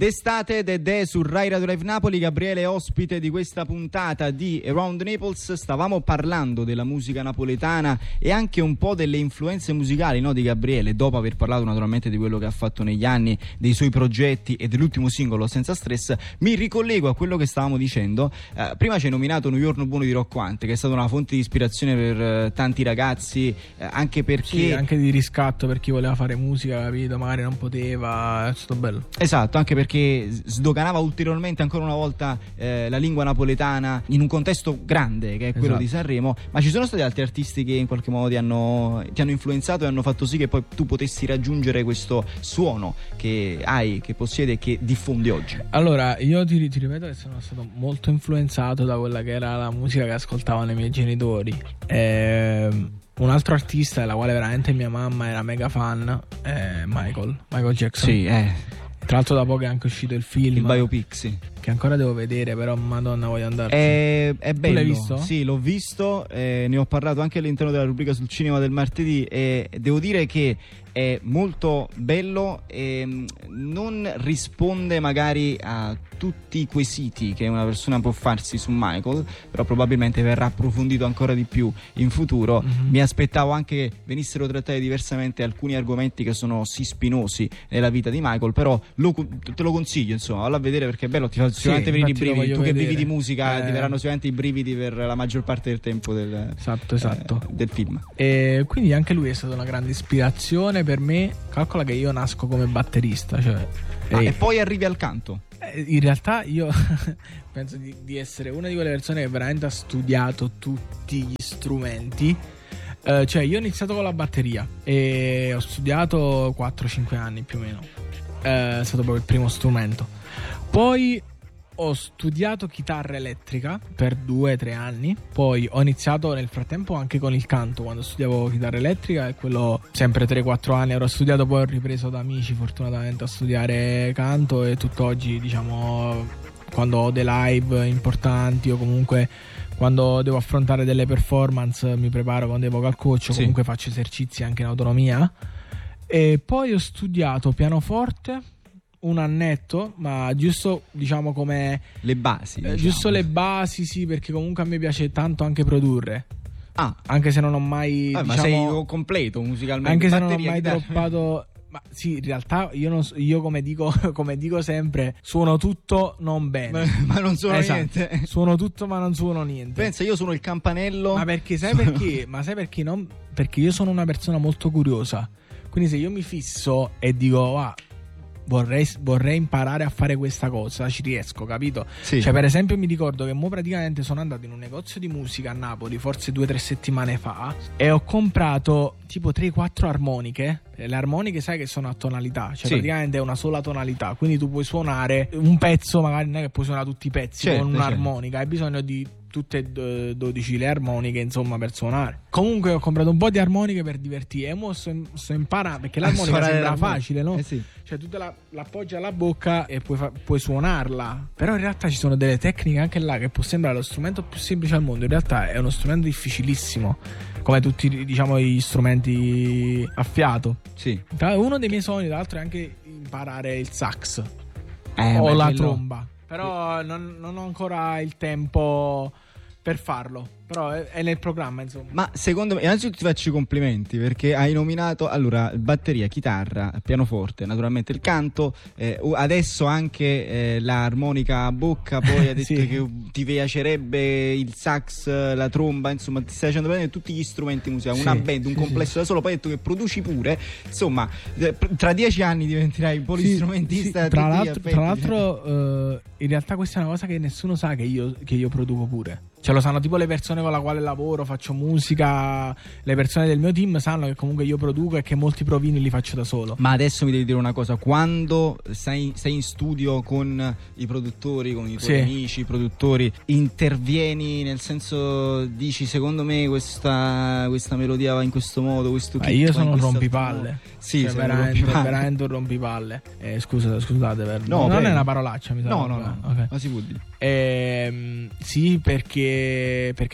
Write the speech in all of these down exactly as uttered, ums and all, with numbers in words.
D'estate Dedè su Rai Radio Live Napoli. Gabriele ospite di questa puntata di Around Naples. Stavamo parlando della musica napoletana e anche un po' delle influenze musicali, no, di Gabriele, dopo aver parlato naturalmente di quello che ha fatto negli anni, dei suoi progetti e dell'ultimo singolo Senza Stress. Mi ricollego a quello che stavamo dicendo. Eh, prima ci hai nominato New York Buono di Rocco Hunt, che è stata una fonte di ispirazione per eh, tanti ragazzi, eh, anche perché sì, anche di riscatto per chi voleva fare musica, capito? Magari non poteva, è stato bello. Esatto, anche perché sdoganava ulteriormente ancora una volta eh, la lingua napoletana in un contesto grande che è quello, esatto, di Sanremo. Ma ci sono stati altri artisti che in qualche modo ti hanno, ti hanno influenzato e hanno fatto sì che poi tu potessi raggiungere questo suono che hai, che possiedi e che diffondi oggi? Allora, io ti, ti ripeto che sono stato molto influenzato da quella che era la musica che ascoltavano i miei genitori. Ehm Un altro artista della quale veramente mia mamma era mega fan è Michael Michael Jackson. Sì, eh. Tra l'altro da poco è anche uscito il film, il biopic, sì, che ancora devo vedere, però madonna voglio andarci. È, è bello. Tu l'hai visto? Sì, l'ho visto, eh, ne ho parlato anche all'interno della rubrica sul cinema del martedì e devo dire che è molto bello e non risponde magari a tutti i quesiti che una persona può farsi su Michael, però probabilmente verrà approfondito ancora di più in futuro. Mm-hmm. Mi aspettavo anche che venissero trattati diversamente alcuni argomenti che sono sì spinosi nella vita di Michael, però lo, te lo consiglio, insomma, vallo a vedere perché è bello, ti fa sicuramente sì, venire i brividi. Tu vedere. Che vivi di musica, eh... ti verranno sicuramente i brividi per la maggior parte del tempo del, esatto, esatto. Eh, del film. E quindi anche lui è stata una grande ispirazione per me. Calcola che io nasco come batterista, cioè, ah, e... e poi arrivi al canto. In realtà io penso di, di essere una di quelle persone che veramente ha studiato tutti gli strumenti. Uh, cioè io ho iniziato con la batteria e ho studiato quattro cinque anni più o meno. Uh, è stato proprio il primo strumento. Poi ho studiato chitarra elettrica per due tre anni. Poi ho iniziato nel frattempo anche con il canto quando studiavo chitarra elettrica, e quello sempre tre quattro anni ero studiato. Poi ho ripreso da amici fortunatamente a studiare canto e tutt'oggi, diciamo, quando ho dei live importanti o comunque quando devo affrontare delle performance mi preparo con dei vocal coach o comunque sì, faccio esercizi anche in autonomia. E poi ho studiato pianoforte un annetto, ma giusto, diciamo, come le basi, eh, diciamo. Giusto le basi, sì, perché comunque a me piace tanto anche produrre. Ah, anche se non ho mai ah, diciamo, ma sei completo musicalmente, anche se batteria, non ho mai chitarra. droppato. Ma sì, in realtà io, non, io come dico come dico sempre, suono tutto non bene, ma, ma non suono esatto, niente. Suono tutto ma non suono niente. Pensa, io sono il campanello. Ma perché sai perché? Ma sai perché non? Perché io sono una persona molto curiosa. Quindi se io mi fisso e dico ah, Vorrei, vorrei imparare a fare questa cosa, ci riesco, capito? Sì. Cioè, per esempio, mi ricordo che mo praticamente sono andato in un negozio di musica a Napoli, forse due o tre settimane fa, e ho comprato tipo tre quattro armoniche. Le armoniche, sai che sono a tonalità, cioè sì, praticamente è una sola tonalità. Quindi tu puoi suonare un pezzo, magari non è che puoi suonare tutti i pezzi, certo, con un'armonica, certo, hai bisogno di tutte e dodici le armoniche, insomma, per suonare. Comunque ho comprato un po' di armoniche per divertire e mo sto, sto imparando, perché l'armonica sembra facile, no? Eh sì. Cioè tu te la, l'appoggi alla bocca e puoi, fa, puoi suonarla. Però in realtà ci sono delle tecniche anche là che può sembrare lo strumento più semplice al mondo. In realtà è uno strumento difficilissimo, come tutti, diciamo, gli strumenti a fiato. Sì. Uno dei miei sogni, tra l'altro, è anche imparare il sax eh, o la quello... tromba. Però non, non ho ancora il tempo per farlo. Però è, è nel programma, insomma. Ma secondo me, innanzitutto ti faccio i complimenti perché hai nominato, allora, batteria, chitarra, pianoforte, naturalmente il canto, eh, adesso anche eh, l'armonica a bocca, poi hai detto sì, che ti piacerebbe il sax, la tromba, insomma ti stai facendo bene tutti gli strumenti musicali, sì, una band, un sì, complesso sì, da solo. Poi hai detto che produci pure, insomma, tra dieci anni diventerai polistrumentista. Sì, sì. Tra l'altro, tra l'altro uh, in realtà questa è una cosa che nessuno sa, che io, che io produco pure. Cioè lo sanno tipo le persone con la quale lavoro, faccio musica, le persone del mio team sanno che comunque io produco e che molti provini li faccio da solo. Ma adesso mi devi dire una cosa, quando sei, sei in studio con i produttori, con i tuoi, sì, amici, i produttori, intervieni, nel senso dici secondo me questa, questa melodia va in questo modo, questo kick, io sono un rompipalle. Sì, cioè, veramente, un veramente un rompipalle. Eh, scusa, scusate, per... no, non beh, è una parolaccia, mi sa. No, no, no, okay, ma si può dire. Eh, sì, perché perché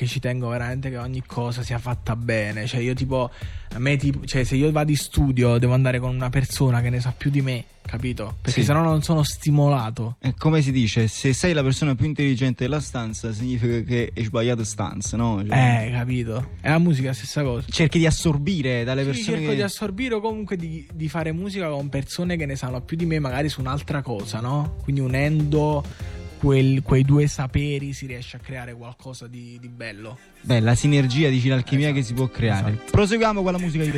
ci tengo veramente che ogni cosa sia fatta bene. Cioè io tipo, a me tipo, cioè se io vado in studio devo andare con una persona che ne sa più di me, capito? Perché Sì. sennò non sono stimolato. È come si dice, se sei la persona più intelligente della stanza significa che hai sbagliato stanza, no? Cioè, Eh, capito? E la musica è la stessa cosa. cerchi di assorbire dalle Sì, persone cerco che... di assorbire o comunque di, di fare musica con persone che ne sanno più di me, magari su un'altra cosa, no? Quindi unendo quel- quei due saperi si riesce a creare qualcosa di, di bello. Beh, la sinergia, dici, l'alchimia Esatto, che si può creare. esatto. Proseguiamo con la musica di